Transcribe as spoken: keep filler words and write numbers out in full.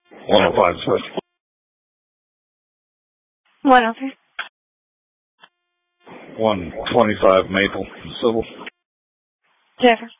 one oh five Switch. one oh three. one twenty-five Maple, Civil. Jennifer.